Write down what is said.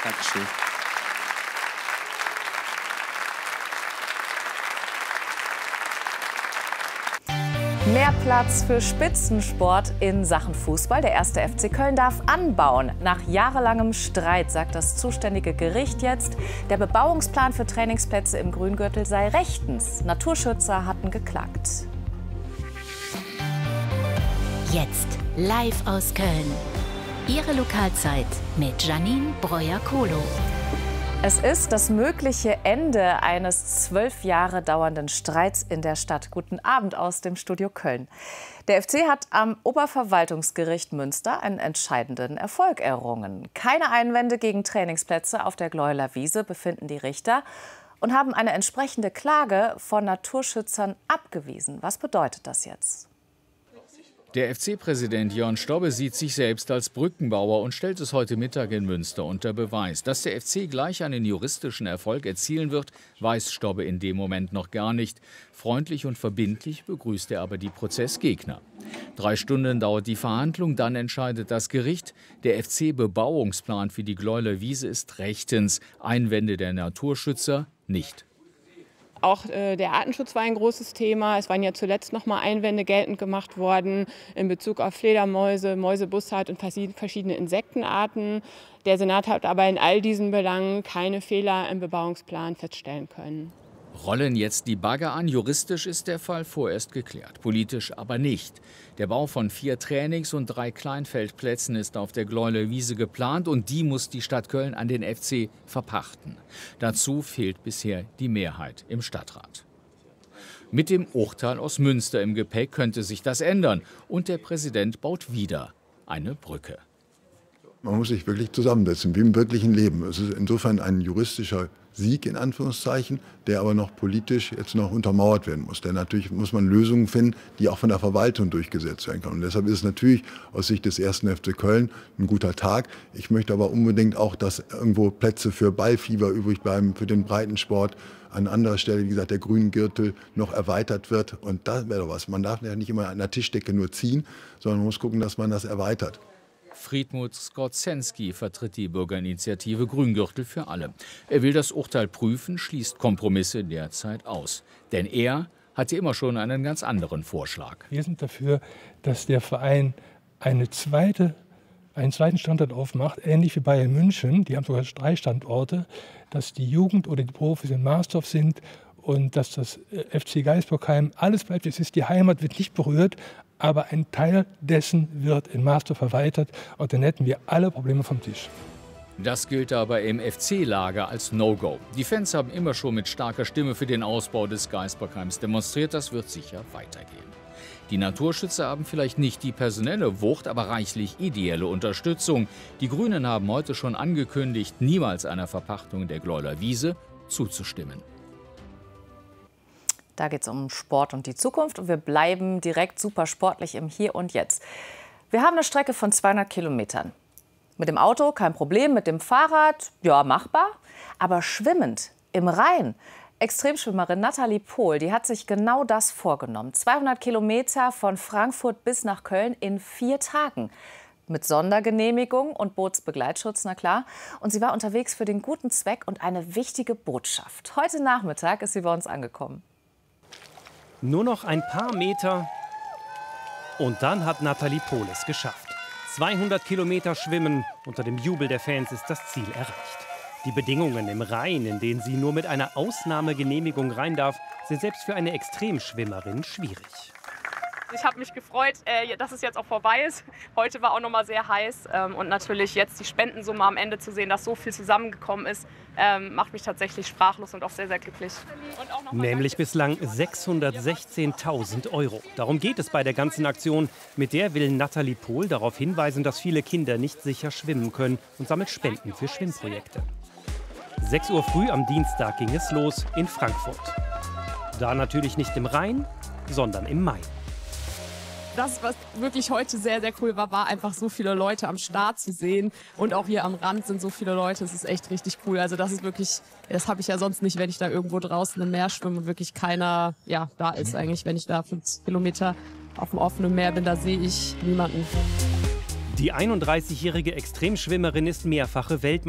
Dankeschön. Mehr Platz für Spitzensport in Sachen Fußball. Der 1. FC Köln darf anbauen. Nach jahrelangem Streit sagt das zuständige Gericht jetzt, der Bebauungsplan für Trainingsplätze im Grüngürtel sei rechtens. Naturschützer hatten geklagt. Jetzt live aus Köln. Ihre Lokalzeit mit Janine Breuer-Kohlo. Es ist das mögliche Ende eines 12 Jahre dauernden Streits in der Stadt. Guten Abend aus dem Studio Köln. Der FC hat am Oberverwaltungsgericht Münster einen entscheidenden Erfolg errungen. Keine Einwände gegen Trainingsplätze auf der Gleuler Wiese befinden die Richter und haben eine entsprechende Klage von Naturschützern abgewiesen. Was bedeutet das jetzt? Der FC-Präsident Jörn Stobbe sieht sich selbst als Brückenbauer und stellt es heute Mittag in Münster unter Beweis. Dass der FC gleich einen juristischen Erfolg erzielen wird, weiß Stobbe in dem Moment noch gar nicht. Freundlich und verbindlich begrüßt er aber die Prozessgegner. 3 Stunden dauert die Verhandlung, dann entscheidet das Gericht. Der FC-Bebauungsplan für die Gleuler Wiese ist rechtens. Einwände der Naturschützer nicht. Auch der Artenschutz war ein großes Thema. Es waren ja zuletzt noch mal Einwände geltend gemacht worden in Bezug auf Fledermäuse, Mäusebussard und verschiedene Insektenarten. Der Senat hat aber in all diesen Belangen keine Fehler im Bebauungsplan feststellen können. Rollen jetzt die Bagger an? Juristisch ist der Fall vorerst geklärt, politisch aber nicht. Der Bau von 4 Trainings- und 3 Kleinfeldplätzen ist auf der Gleuler Wiese geplant und die muss die Stadt Köln an den FC verpachten. Dazu fehlt bisher die Mehrheit im Stadtrat. Mit dem Urteil aus Münster im Gepäck könnte sich das ändern und der Präsident baut wieder eine Brücke. Man muss sich wirklich zusammensetzen, wie im wirklichen Leben. Es ist insofern ein juristischer Sieg, in Anführungszeichen, der aber noch politisch jetzt noch untermauert werden muss. Denn natürlich muss man Lösungen finden, die auch von der Verwaltung durchgesetzt werden können. Und deshalb ist es natürlich aus Sicht des 1. FC Köln ein guter Tag. Ich möchte aber unbedingt auch, dass irgendwo Plätze für Ballfieber übrig bleiben, für den Breitensport. An anderer Stelle, wie gesagt, der Grüngürtel noch erweitert wird. Und da wäre doch was. Man darf ja nicht immer an der Tischdecke nur ziehen, sondern man muss gucken, dass man das erweitert. Friedmut Skorzensky vertritt die Bürgerinitiative Grüngürtel für alle. Er will das Urteil prüfen, schließt Kompromisse derzeit aus. Denn er hatte immer schon einen ganz anderen Vorschlag. Wir sind dafür, dass der Verein einen zweiten Standort aufmacht, ähnlich wie Bayern München. Die haben sogar 3 Standorte, dass die Jugend oder die Profis in Marsdorf sind und dass das FC Geisbockheim alles bleibt. Es ist die Heimat, wird nicht berührt. Aber ein Teil dessen wird in Marsdorf erweitert und dann hätten wir alle Probleme vom Tisch. Das gilt aber im FC-Lager als No-Go. Die Fans haben immer schon mit starker Stimme für den Ausbau des Geisbockheims demonstriert. Das wird sicher weitergehen. Die Naturschützer haben vielleicht nicht die personelle Wucht, aber reichlich ideelle Unterstützung. Die Grünen haben heute schon angekündigt, niemals einer Verpachtung der Gleuler Wiese zuzustimmen. Da geht es um Sport und die Zukunft und wir bleiben direkt super sportlich im Hier und Jetzt. Wir haben eine Strecke von 200 Kilometern. Mit dem Auto kein Problem, mit dem Fahrrad ja machbar, aber schwimmend im Rhein. Extremschwimmerin Nathalie Pohl, die hat sich genau das vorgenommen. 200 Kilometer von Frankfurt bis nach Köln in 4 Tagen. Mit Sondergenehmigung und Bootsbegleitschutz, na klar. Und sie war unterwegs für den guten Zweck und eine wichtige Botschaft. Heute Nachmittag ist sie bei uns angekommen. Nur noch ein paar Meter und dann hat Nathalie Pohl es geschafft. 200 Kilometer schwimmen, unter dem Jubel der Fans ist das Ziel erreicht. Die Bedingungen im Rhein, in denen sie nur mit einer Ausnahmegenehmigung rein darf, sind selbst für eine Extremschwimmerin schwierig. Ich habe mich gefreut, dass es jetzt auch vorbei ist. Heute war auch noch mal sehr heiß und natürlich jetzt die Spendensumme am Ende zu sehen, dass so viel zusammengekommen ist, macht mich tatsächlich sprachlos und auch sehr, sehr glücklich. Nämlich bislang 616.000 €. Darum geht es bei der ganzen Aktion. Mit der will Nathalie Pohl darauf hinweisen, dass viele Kinder nicht sicher schwimmen können und sammelt Spenden für Schwimmprojekte. 6 Uhr früh am Dienstag ging es los in Frankfurt. Da natürlich nicht im Rhein, sondern im Main. Das, was wirklich heute sehr, sehr cool war, war einfach so viele Leute am Start zu sehen. Und auch hier am Rand sind so viele Leute. Das ist echt richtig cool. Also das ist wirklich, das habe ich ja sonst nicht, wenn ich da irgendwo draußen im Meer schwimme und wirklich keiner da ist eigentlich. Wenn ich da 50 Kilometer auf dem offenen Meer bin, da sehe ich niemanden. Die 31-jährige Extremschwimmerin ist mehrfache Weltmeisterin.